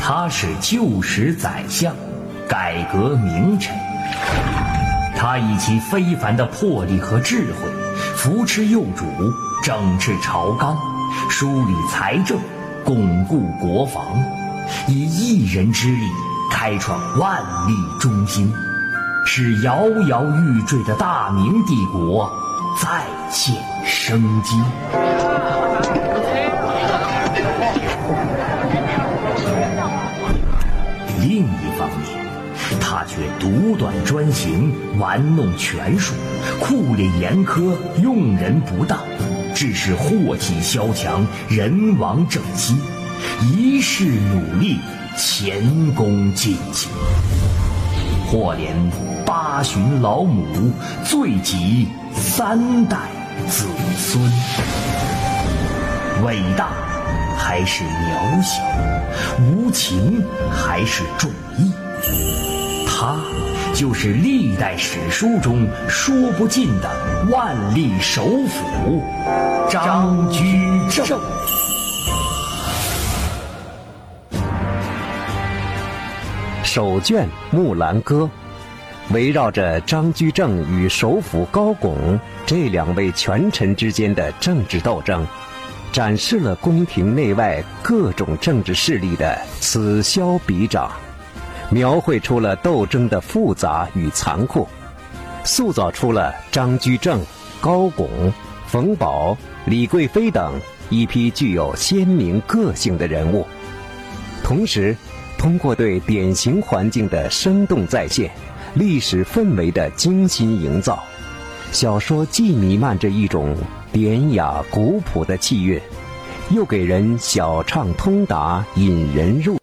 他是旧时宰相，改革名臣。他以其非凡的魄力和智慧，扶持幼主，整治朝纲，梳理财政，巩固国防，以一人之力开创万历中兴，使摇摇欲坠的大明帝国再现生机。另一方面，他却独断专行，玩弄权术，酷烈严苛，用人不当，致使祸起萧墙，人亡政息，一世努力，前功尽弃，或连8旬老母，罪及3代子孙。伟大还是渺小，无情还是重义，他就是历代史书中说不尽的万历首辅张居正。 首卷《木兰歌》围绕着张居正与首辅高拱这2位权臣之间的政治斗争，展示了宫廷内外各种政治势力的此消彼长，描绘出了斗争的复杂与残酷，塑造出了张居正、高拱、冯保、李贵妃等一批具有鲜明个性的人物。同时通过对典型环境的生动再现，历史氛围的精心营造，小说既弥漫着一种典雅古朴的气韵，又给人小畅通达，引人入。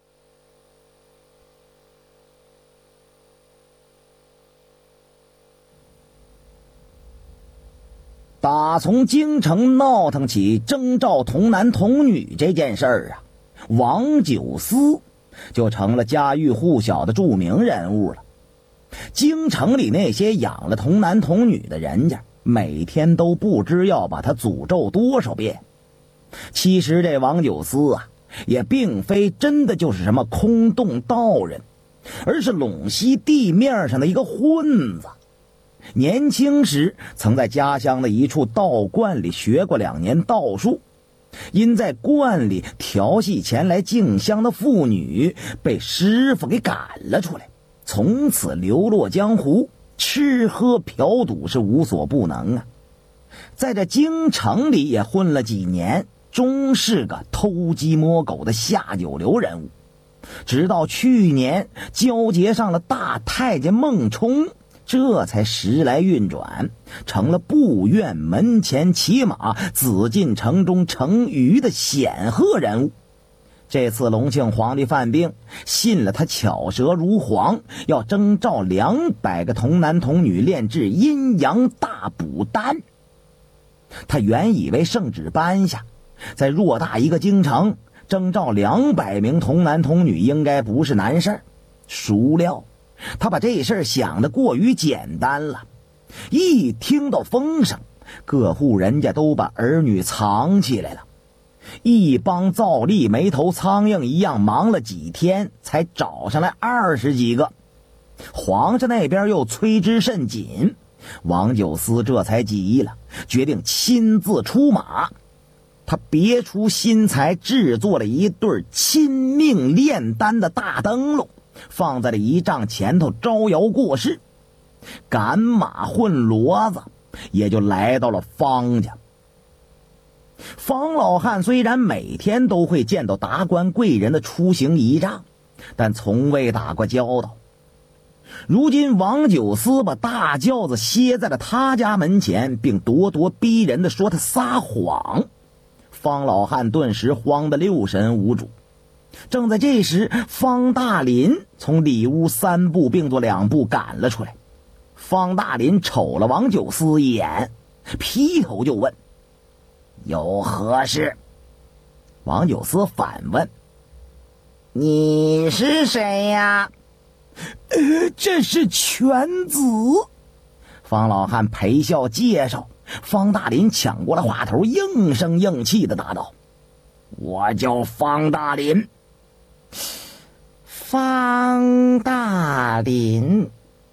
打从京城闹腾起征召童男童女这件事儿啊，王九思就成了家喻户晓的著名人物了。京城里那些养了童男童女的人家，每天都不知要把他诅咒多少遍。其实这王九思啊，也并非真的就是什么空洞道人，而是陇西地面上的一个混子。年轻时曾在家乡的一处道观里学过2年道术，因在观里调戏前来进香的妇女，被师傅给赶了出来，从此流落江湖，吃喝嫖赌是无所不能啊。在这京城里也混了几年，终是个偷鸡摸狗的下九流人物。直到去年交结上了大太监孟冲，这才时来运转，成了部院门前骑马，紫禁城中成鱼的显赫人物。这次隆庆皇帝犯病，信了他巧舌如簧，要征召200个童男童女炼制阴阳大补丹。他原以为圣旨颁下，在偌大一个京城征召200名童男童女应该不是难事，孰料他把这事儿想得过于简单了。一听到风声，各户人家都把儿女藏起来了，一帮皂隶没头苍蝇一样忙了几天，才找上来20几个。皇上那边又催之甚紧，王九思这才急了，决定亲自出马。他别出心裁，制作了一对亲命炼丹的大灯笼，放在了仪仗前头招摇过市。赶马混骡子，也就来到了方家。方老汉虽然每天都会见到达官贵人的出行仪仗，但从未打过交道。如今王九思把大轿子歇在了他家门前，并咄咄逼人地说他撒谎，方老汉顿时慌得六神无主。正在这时，方大林从里屋3步并作2步赶了出来。方大林瞅了王九思一眼，劈头就问：有何事？王九思反问：你是谁呀？这是犬子。方老汉陪笑介绍。方大林抢过了话头，硬声硬气地答道：我叫方大林。 方大林，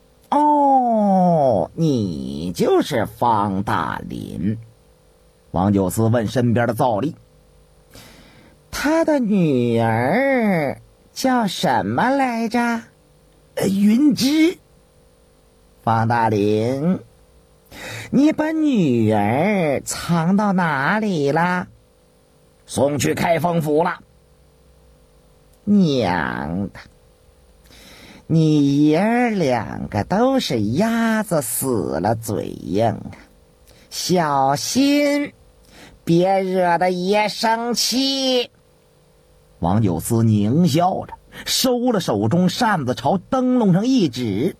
哦，你就是方大林。王九思问身边的赵丽，他的女儿叫什么来着？云芝。方大林，你把女儿藏到哪里了？送去开封府了。娘的，你爷儿两个都是鸭子死了嘴硬啊！小心，别惹得爷生气。王九思狞笑着，收了手中扇子，朝灯笼上一指：“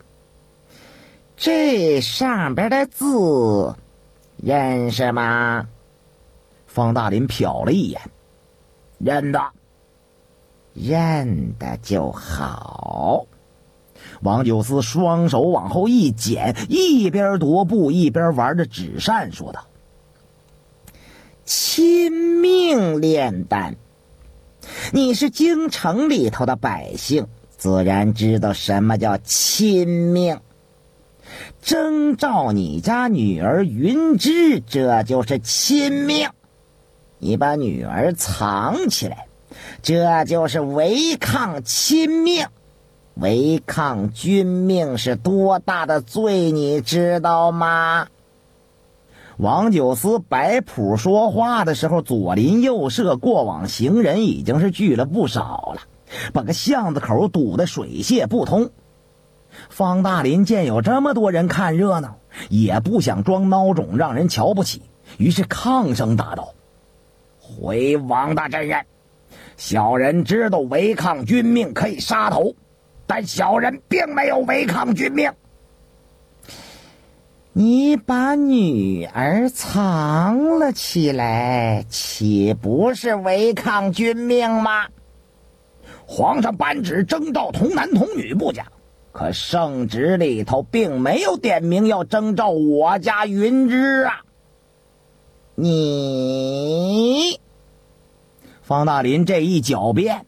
这上边的字认识吗？”方大林瞟了一眼，认得。认得就好。王九思双手往后一剪，一边踱步一边玩着纸扇，说道：“亲命炼丹，你是京城里头的百姓，自然知道什么叫亲命。征召你家女儿云芝，这就是亲命。你把女儿藏起来，这就是违抗亲命。违抗君命是多大的罪，你知道吗？”王九思摆谱说话的时候，左邻右舍过往行人已经是聚了不少了，把个巷子口堵得水泄不通。方大林见有这么多人看热闹，也不想装孬种让人瞧不起，于是抗声答道：“回王大真人，小人知道违抗君命可以杀头，但小人并没有违抗君命。”“你把女儿藏了起来，岂不是违抗君命吗？皇上颁旨征召童男童女不假，可圣旨里头并没有点名要征召我家云芝啊。”“你……”方大林这一狡辩，